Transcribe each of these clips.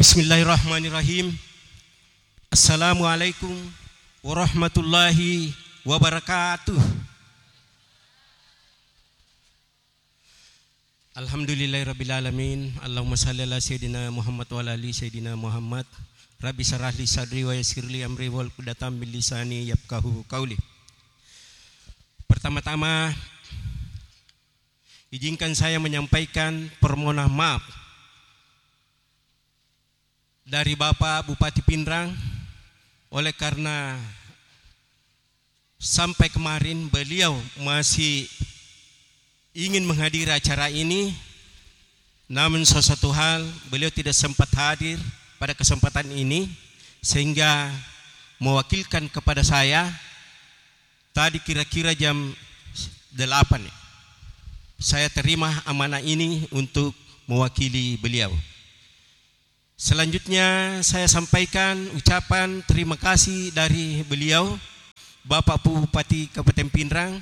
Bismillahirrahmanirrahim. Assalamualaikum warahmatullahi wabarakatuh. Alhamdulillahirrabbilalamin. Allahumma salli ala sayyidina Muhammad wa ala ali sayyidina Muhammad. Rabbi syrah li sadri wa yassir li amri wal quddatam min lisani yafqahu qauli. Pertama-tama izinkan saya menyampaikan permohonan maaf dari Bapak Bupati Pindrang oleh karena sampai kemarin beliau masih ingin menghadiri acara ini, namun sesuatu hal beliau tidak sempat hadir pada kesempatan ini, sehingga mewakilkan kepada saya tadi kira-kira jam 8 saya terima amanah ini untuk mewakili beliau. Selanjutnya saya sampaikan ucapan terima kasih dari beliau Bapak Bupati Kabupaten Pindrang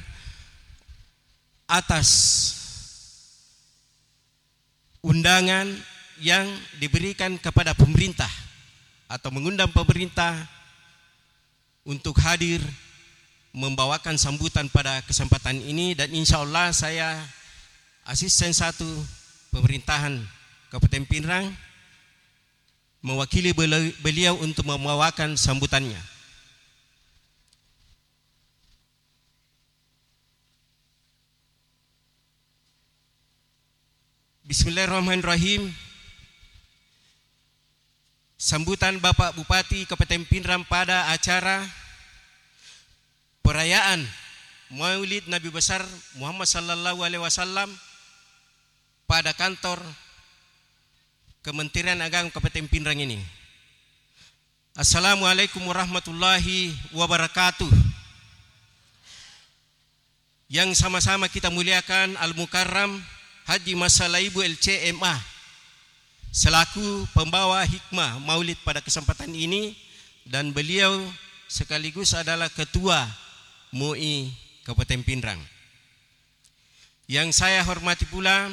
atas undangan yang diberikan kepada pemerintah atau mengundang pemerintah untuk hadir membawakan sambutan pada kesempatan ini, dan insya Allah saya asisten 1 pemerintahan Kabupaten Pindrang mewakili beliau untuk membawakan sambutannya. Bismillahirrahmanirrahim. Sambutan Bapak Bupati Kabupaten Pindrang pada acara perayaan Maulid Nabi besar Muhammad sallallahu alaihi wasallam pada kantor Kementerian Agama Kabupaten Pindrang ini. Assalamualaikum warahmatullahi wabarakatuh. Yang sama-sama kita muliakan Al-Mukarram Haji Masalaibu LCMA selaku pembawa hikmah Maulid pada kesempatan ini, dan beliau sekaligus adalah Ketua MUI Kabupaten Pindrang. Yang saya hormati pula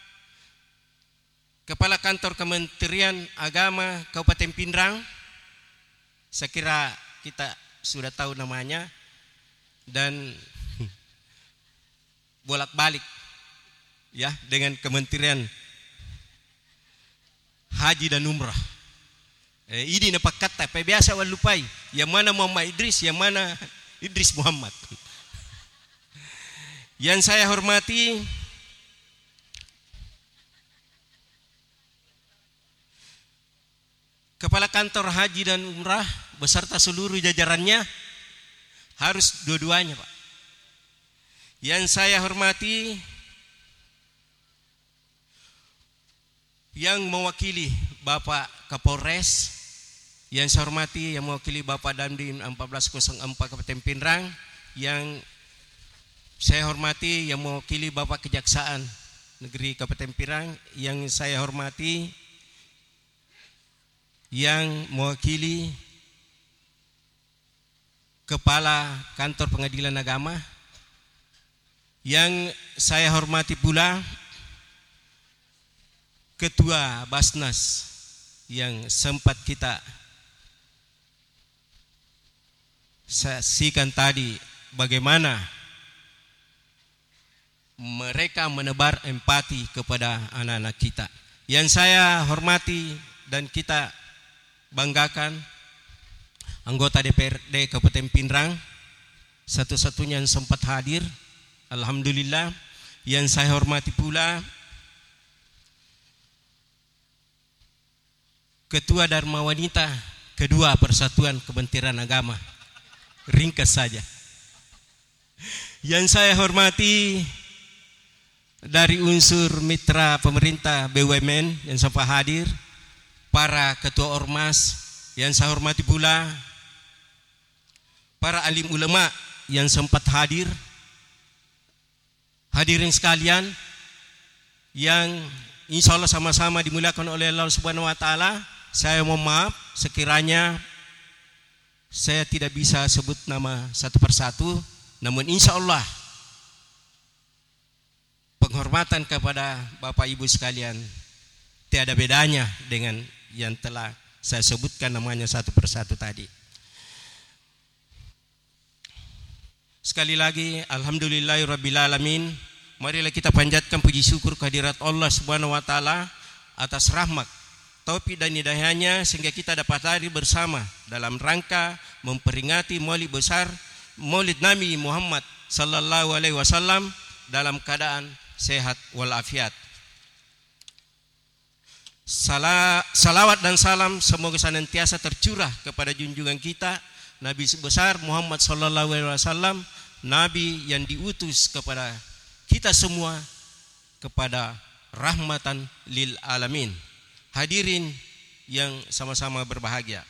Kepala Kantor Kementerian Agama Kabupaten Pindrang, saya kira kita sudah tahu namanya dan bolak-balik ya dengan Kementerian Haji dan Umrah. Ini nampak kata, biasa wal lupai, yang mana Muhammad Idris, yang mana Idris Muhammad. Yang saya hormati Kepala Kantor Haji dan Umrah beserta seluruh jajarannya, harus dua-duanya Pak. Yang saya hormati yang mewakili Bapak Kapolres, yang saya hormati yang mewakili Bapak Dandim 1404 Kabupaten Pindrang, yang saya hormati yang mewakili Bapak Kejaksaan Negeri Kabupaten Pindrang, yang saya hormati yang mewakili Kepala Kantor Pengadilan Agama, yang saya hormati pula Ketua Basnas yang sempat kita saksikan tadi bagaimana mereka menebar empati kepada anak-anak kita. Yang saya hormati dan kita banggakan anggota DPRD Kabupaten Pindrang, satu-satunya yang sempat hadir, alhamdulillah. Yang saya hormati pula Ketua Dharma Wanita kedua Persatuan Kementerian Agama, ringkas saja. Yang saya hormati dari unsur mitra pemerintah BUMN yang sempat hadir, para ketua ormas. Yang saya hormati pula para alim ulama yang sempat hadir. Hadirin sekalian yang insya Allah sama-sama dimuliakan oleh Allah Subhanahu wa Ta'ala, saya mohon maaf sekiranya saya tidak bisa sebut nama satu persatu, namun insya Allah penghormatan kepada Bapak Ibu sekalian tiada bedanya dengan yang telah saya sebutkan namanya satu persatu tadi. Sekali lagi, alhamdulillahirrabbilalamin. Marilah kita panjatkan puji syukur kehadirat Allah Subhanahu wa taala atas rahmat, taufik dan hidayahnya sehingga kita dapat hadir bersama dalam rangka memperingati Maulid besar Maulid Nabi Muhammad sallallahu alaihi wasallam dalam keadaan sehat walafiat. Salawat dan salam semoga senantiasa tercurah kepada junjungan kita Nabi besar Muhammad sallallahu alaihi wasallam, nabi yang diutus kepada kita semua kepada rahmatan lil alamin. Hadirin yang sama-sama berbahagia.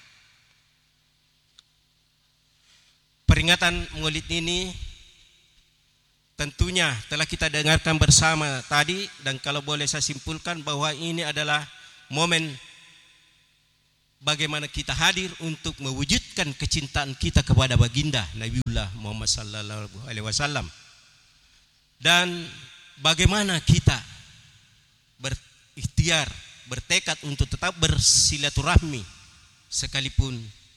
Peringatan Maulid ini tentunya telah kita dengarkan bersama tadi, dan kalau boleh saya simpulkan bahwa ini adalah momen bagaimana kita hadir untuk mewujudkan kecintaan kita kepada baginda Nabiullah Muhammad sallallahu alaihi wasallam, dan bagaimana kita berikhtiar, bertekad untuk tetap bersilaturahmi sekalipun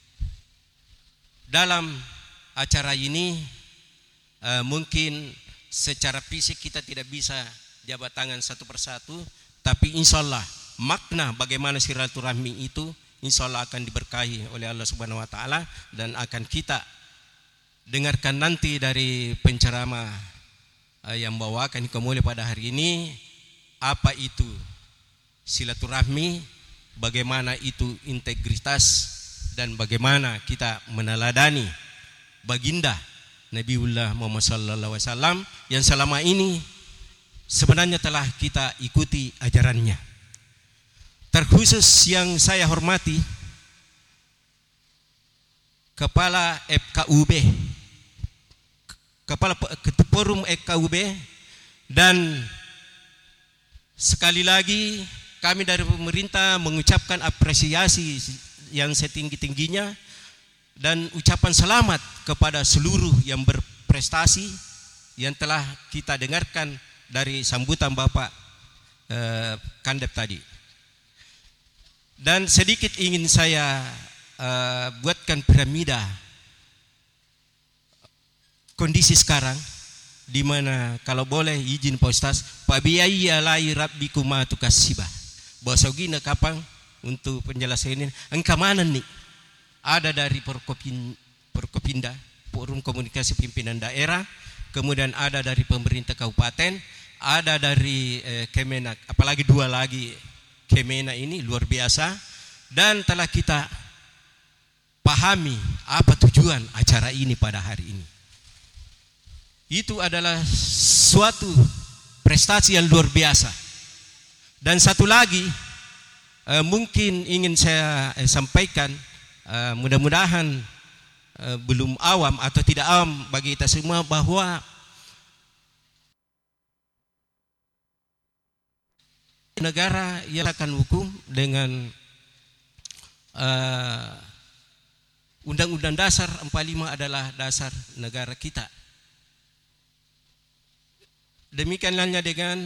dalam acara ini mungkin secara fisik kita tidak bisa jabat tangan satu persatu, tapi insya Allah makna bagaimana silaturahmi itu insya Allah akan diberkahi oleh Allah Subhanahu wa taala, dan akan kita dengarkan nanti dari penceramah yang membawakan kemuliaan pada hari ini, apa itu silaturahmi, bagaimana itu integritas, dan bagaimana kita meneladani baginda Nabiullah Muhammad sallallahu alaihi wasallam yang selama ini sebenarnya telah kita ikuti ajarannya. Terkhusus yang saya hormati Kepala FKUB, Kepala Forum FKUB, dan sekali lagi kami dari pemerintah mengucapkan apresiasi yang setinggi-tingginya dan ucapan selamat kepada seluruh yang berprestasi yang telah kita dengarkan dari sambutan Bapak Kandep tadi. Dan sedikit ingin saya buatkan piramida kondisi sekarang, di mana kalau boleh izin Pak Ustaz, Pak Biayi alai rabbikuma tukasiba. Bahasa gini kapan untuk penjelasan ini? Engkau mana nih? Ada dari Forkopinda, Forum Komunikasi Pimpinan Daerah, kemudian ada dari pemerintah kabupaten, ada dari Kemenak, apalagi dua lagi Kemenak ini luar biasa, dan telah kita pahami apa tujuan acara ini pada hari ini. Itu adalah suatu prestasi yang luar biasa. Dan satu lagi mungkin ingin saya sampaikan, mudah-mudahan belum awam atau tidak awam bagi kita semua, bahwa negara yang akan hukum dengan Undang-Undang Dasar 45 adalah dasar negara kita. Demikian halnya dengan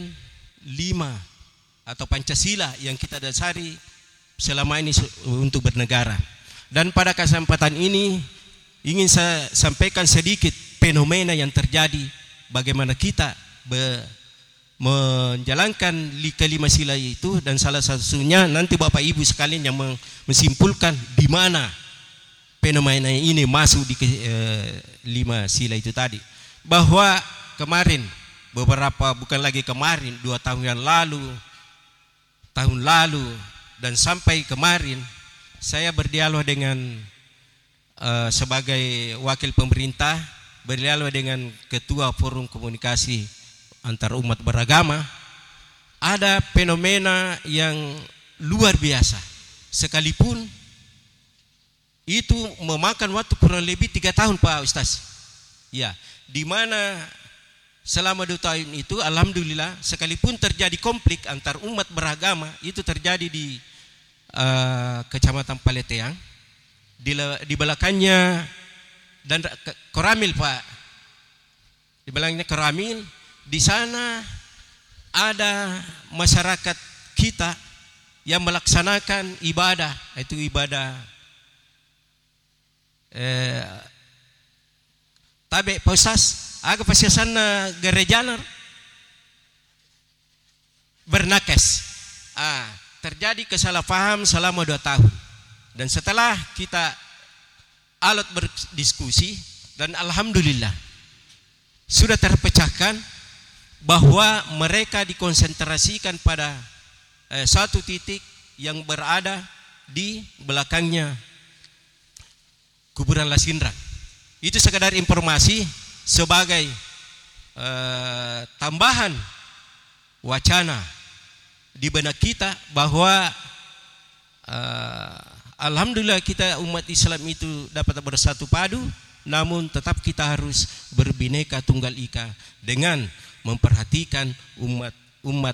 5 atau Pancasila yang kita dasari selama ini untuk bernegara. Dan pada kesempatan ini ingin saya sampaikan sedikit fenomena yang terjadi, bagaimana kita menjalankan kelima sila itu, dan salah satunya nanti Bapak Ibu sekalian yang menyimpulkan di mana fenomena ini masuk di 5 sila itu tadi. Bahwa kemarin, beberapa bukan lagi kemarin, 2 tahun yang lalu, tahun lalu, dan sampai kemarin saya berdialog dengan sebagai wakil pemerintah, berdialog dengan Ketua Forum Komunikasi Antar Umat Beragama. Ada fenomena yang luar biasa, sekalipun itu memakan waktu kurang lebih 3 tahun Pak Ustaz. Ya, di mana selama 2 tahun itu alhamdulillah, sekalipun terjadi konflik antar umat beragama, itu terjadi di Kecamatan Paleteang, di belakangnya dan Koramil Pak, di belakangnya Koramil. Di sana ada masyarakat kita yang melaksanakan ibadah, itu ibadah tabe pausas aga pasiasan gerejaner bernakes. Terjadi kesalahpaham selama 2 tahun. Dan setelah kita alat berdiskusi dan alhamdulillah sudah terpecahkan bahwa mereka dikonsentrasikan pada satu titik yang berada di belakangnya kuburan Lasindra. Itu sekadar informasi sebagai tambahan wacana di benak kita bahwa alhamdulillah kita umat Islam itu dapat bersatu padu, namun tetap kita harus berbineka tunggal ika dengan memperhatikan umat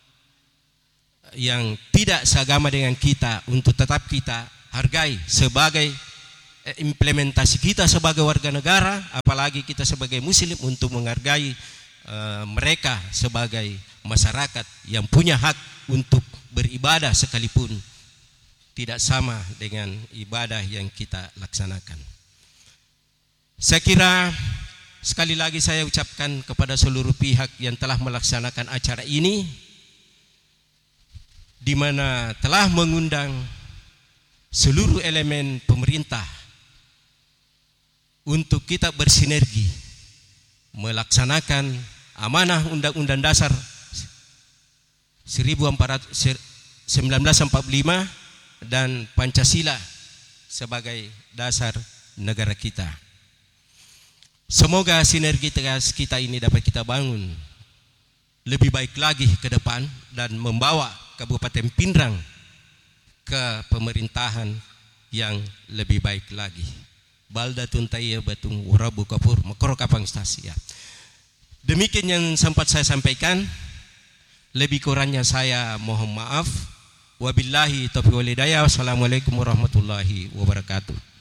yang tidak seagama dengan kita untuk tetap kita hargai sebagai implementasi kita sebagai warga negara, apalagi kita sebagai muslim untuk menghargai mereka sebagai masyarakat yang punya hak untuk beribadah sekalipun tidak sama dengan ibadah yang kita laksanakan. Saya kira sekali lagi saya ucapkan kepada seluruh pihak yang telah melaksanakan acara ini, di mana telah mengundang seluruh elemen pemerintah untuk kita bersinergi melaksanakan amanah Undang-Undang Dasar 1945 dan Pancasila sebagai dasar negara kita. Semoga sinergitas kita ini dapat kita bangun lebih baik lagi ke depan dan membawa Kabupaten Pindrang ke pemerintahan yang lebih baik lagi. Baldatun tayyibatun wa rabbu ghafur makro kapang stasia. Demikian yang sempat saya sampaikan. Lebih kurangnya saya mohon maaf. Wabillahi taufiq wal hidayah. Wassalamualaikum warahmatullahi wabarakatuh.